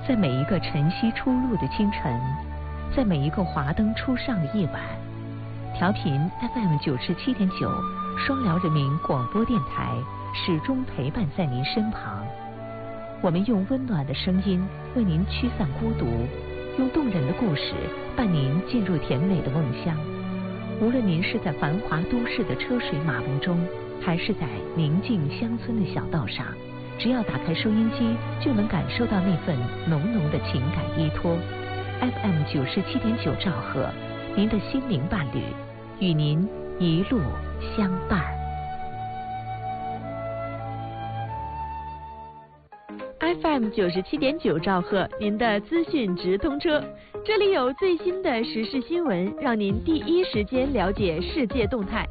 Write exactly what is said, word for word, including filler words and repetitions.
在每一个晨曦初露的清晨，在每一个华灯初上的夜晚，调频 F M 九十七点九，双辽人民广播电台始终陪伴在您身旁。我们用温暖的声音为您驱散孤独，用动人的故事伴您进入甜美的梦乡。无论您是在繁华都市的车水马龙中，还是在宁静乡村的小道上，只要打开收音机，就能感受到那份浓浓的情感依托。F M 九十七点九兆赫，您的心灵伴侣，与您一路相伴。 F M 九十七点九兆赫，您的资讯直通车，这里有最新的时事新闻，让您第一时间了解世界动态。